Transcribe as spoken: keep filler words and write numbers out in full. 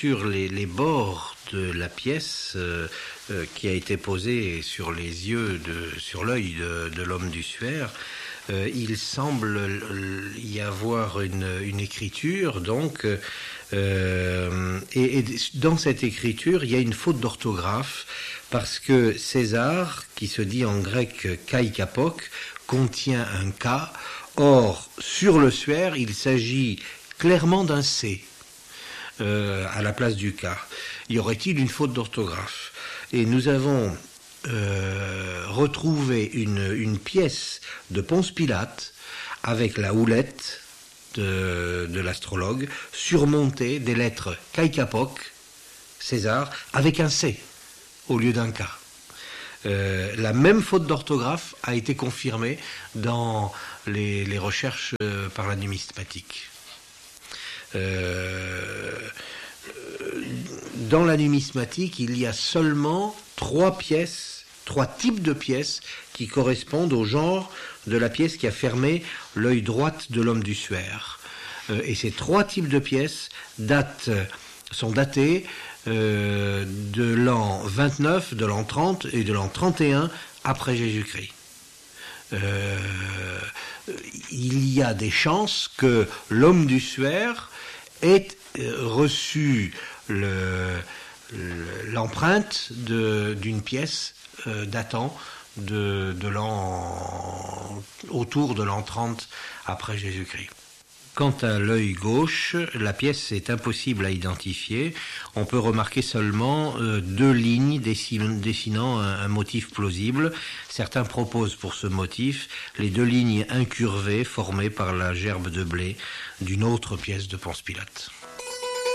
sur les, les bords de la pièce euh, euh, qui a été posée sur les yeux, de, sur l'œil de, de l'homme du suaire, euh, il semble y avoir une, une écriture, donc, euh, et, et dans cette écriture, il y a une faute d'orthographe, parce que César, qui se dit en grec kai kapok, contient un K. Or, sur le suaire, il s'agit clairement d'un C euh, à la place du K. Y aurait-il une faute d'orthographe? Et nous avons euh, retrouvé une, une pièce de Ponce Pilate avec la houlette de, de l'astrologue surmontée des lettres kai kapok, César, avec un C au lieu d'un K. Euh, la même faute d'orthographe a été confirmée dans les, les recherches euh, par la numismatique. Euh, dans la numismatique, il y a seulement trois pièces, trois types de pièces qui correspondent au genre de la pièce qui a fermé l'œil droit de l'homme du suaire. Euh, et ces trois types de pièces datent, sont datés Euh, de l'an vingt-neuf, de l'an trente et de l'an trente et un après Jésus-Christ. Euh, il y a des chances que l'homme du suaire ait reçu le, le, l'empreinte de, d'une pièce euh, datant de, de l'an, autour de l'an trente après Jésus-Christ. Quant à l'œil gauche, la pièce est impossible à identifier. On peut remarquer seulement euh, deux lignes dessinant, dessinant un, un motif plausible. Certains proposent pour ce motif les deux lignes incurvées formées par la gerbe de blé d'une autre pièce de Ponce Pilate.